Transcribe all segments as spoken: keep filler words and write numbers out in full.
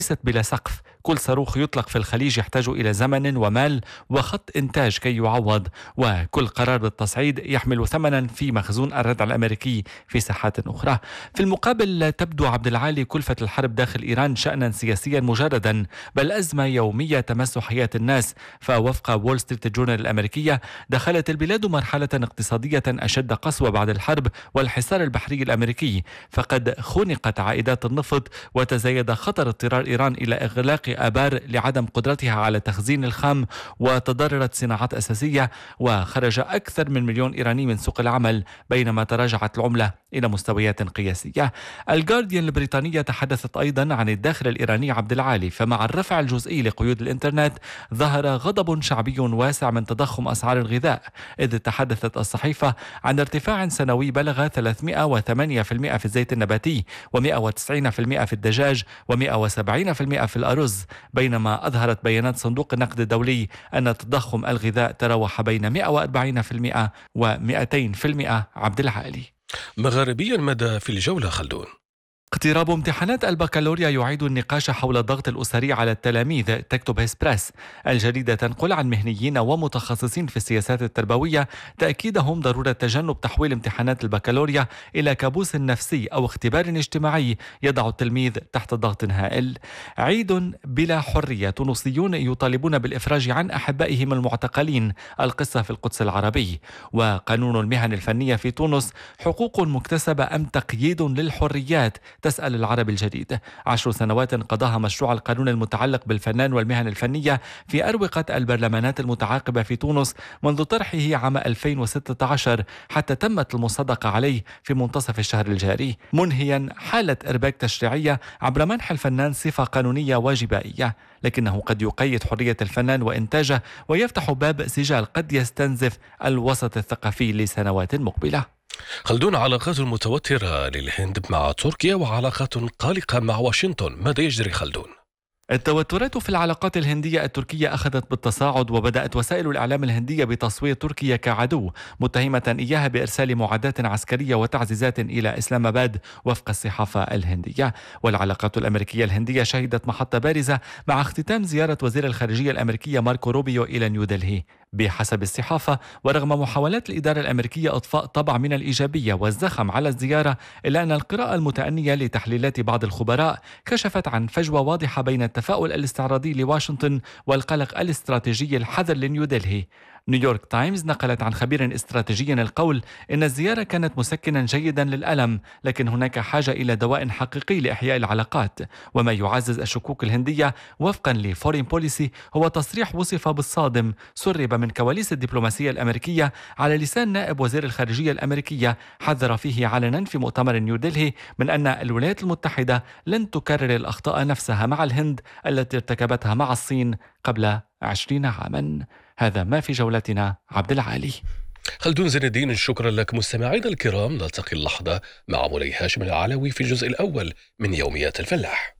ليست بلا سقف. كل صاروخ يطلق في الخليج يحتاج إلى زمن ومال وخط إنتاج كي يعوض، وكل قرار بالتصعيد يحمل ثمنا في مخزون الردع الأمريكي في ساحات أخرى. في المقابل تبدو عبد العالي كلفة الحرب داخل إيران شأنا سياسيا مجردا، بل أزمة يومية تمس حياة الناس. فوفق وول ستريت جورنال الأمريكية دخلت البلاد مرحلة اقتصادية أشد قسوة بعد الحرب والحصار البحري الأمريكي، فقد خنقت عائدات النفط وتزايد خطر اضطرار إيران إلى إغلاق آبار لعدم قدرتها على تخزين الخام، وتضررت صناعات أساسية، وخرج أكثر من مليون إيراني من سوق العمل، بينما تراجعت العملة إلى مستويات قياسية. الجارديان البريطانية تحدثت أيضا عن الداخل الإيراني عبد العالي، فمع الرفع الجزئي لقيود الإنترنت ظهر غضب شعبي واسع من تضخم أسعار الغذاء، إذ تحدثت الصحيفة عن ارتفاع سنوي بلغ ثلاثمئة وثمانية بالمئة في الزيت النباتي ومئة وتسعين بالمئة في الدجاج ومئة وسبعين بالمئة في الأرز، بينما أظهرت بيانات صندوق النقد الدولي أن تضخم الغذاء تراوح بين مئة وأربعين بالمئة ومئتين بالمئة. عبد العالي. مغاربي المدى في الجولة خلدون. اقتراب امتحانات البكالوريا يعيد النقاش حول الضغط الأسري على التلاميذ، تكتب هسبريس. الجريدة تنقل عن مهنيين ومتخصصين في السياسات التربوية تأكيدهم ضرورة تجنب تحويل امتحانات البكالوريا إلى كابوس نفسي أو اختبار اجتماعي يضع التلميذ تحت ضغط هائل. عيد بلا حرية، تونسيون يطالبون بالإفراج عن أحبائهم المعتقلين، القصة في القدس العربي. وقانون المهن الفنية في تونس، حقوق مكتسبة أم تقييد للحريات، تسأل العرب الجديد. عشر سنوات قضاها مشروع القانون المتعلق بالفنان والمهن الفنية في أروقة البرلمانات المتعاقبة في تونس منذ طرحه عام ألفين وستة عشر حتى تمت المصادقة عليه في منتصف الشهر الجاري، منهيا حالة إرباك تشريعية عبر منح الفنان صفة قانونية وجبائية، لكنه قد يقيد حرية الفنان وإنتاجه ويفتح باب سجال قد يستنزف الوسط الثقافي لسنوات مقبلة. خلدون، علاقات متوترة للهند مع تركيا وعلاقات قلقة مع واشنطن، ماذا يجري خلدون؟ التوترات في العلاقات الهندية التركية أخذت بالتصاعد، وبدأت وسائل الإعلام الهندية بتصوير تركيا كعدو، متهمة إياها بإرسال معدات عسكرية وتعزيزات إلى إسلام آباد وفق الصحافة الهندية. والعلاقات الأمريكية الهندية شهدت محطة بارزة مع اختتام زيارة وزير الخارجية الأمريكية ماركو روبيو إلى نيودلهي. بحسب الصحافة، ورغم محاولات الإدارة الأمريكية إضفاء طابع من الإيجابية والزخم على الزيارة، إلا أن القراءة المتأنية لتحليلات بعض الخبراء كشفت عن فجوة واضحة بين التفاؤل الاستعراضي لواشنطن والقلق الاستراتيجي الحذر لنيودلهي. نيويورك تايمز نقلت عن خبير استراتيجي القول إن الزيارة كانت مسكنا جيدا للألم، لكن هناك حاجة إلى دواء حقيقي لإحياء العلاقات. وما يعزز الشكوك الهندية وفقا لفورين بوليسي هو تصريح وصف بالصادم سرب من كواليس الدبلوماسية الأمريكية على لسان نائب وزير الخارجية الأمريكية، حذر فيه علنا في مؤتمر نيودلهي من أن الولايات المتحدة لن تكرر الأخطاء نفسها مع الهند التي ارتكبتها مع الصين قبل عشرين عاما. هذا ما في جولتنا. عبد العالي. خلدون زين الدين، شكرا لك. مستمعينا الكرام، نلتقي اللحظة مع مولاي هاشم العلوي في الجزء الأول من يوميات الفلاح.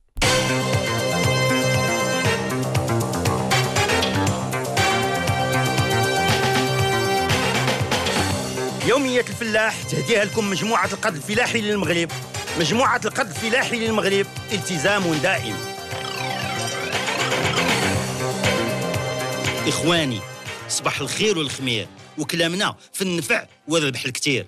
يوميات الفلاح تهديها لكم مجموعة القد الفلاحي للمغرب. مجموعة القد الفلاحي للمغرب، التزام دائم. إخواني، صباح الخير والخمير، وكلامنا في النفع والربح الكتير.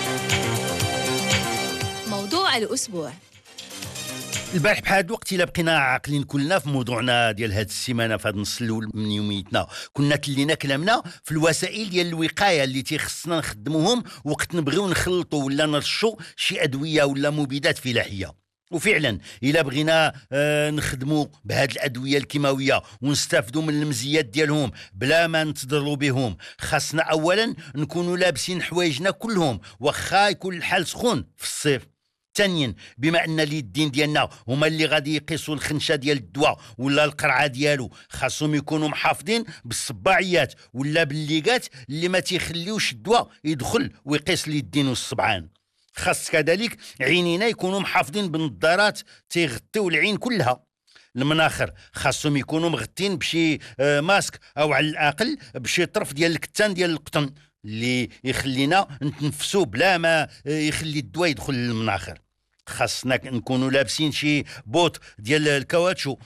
موضوع الأسبوع. البارح بحال الوقت إلا بقينا عاقلين كلنا في موضوعنا ديال هاد السيمانه في هاد النص الاول من يوميتنا، كنا تلينا كلامنا في الوسائل ديال الوقايه اللي تيخصنا نخدموهم وقت نبغيو نخلطوا ولا نرشوا شي ادويه ولا مبيدات فلاحيه. وفعلا الا بغينا آه نخدموا بهاد الادويه الكيماويه ونستافدوا من المزيات ديالهم بلا ما نتضروا بهم، خاصنا اولا نكونوا لابسين حوايجنا كلهم واخا يكون الحال سخون في الصيف. ثانيا، بما ان اليدين ديالنا هما اللي غادي يقيسوا الخنشه ديال الدواء ولا القرعه ديالو، خاصهم يكونوا محافظين بالصباعيات ولا بالليقات اللي ما تيخليوش الدواء يدخل ويقيس اليدين والصبعان. خاص كذلك عينينا يكونوا محافظين بالنظارات تيغطيو العين كلها. المناخر خاصهم يكونوا مغطين بشي آه ماسك او على الاقل بشي طرف ديال الكتان ديال القطن اللي يخلينا نتنفسوا بلا ما يخلي الدواء يدخل للمناخر. خاصنا نكونوا لابسين شي بوط ديال الكاواتشو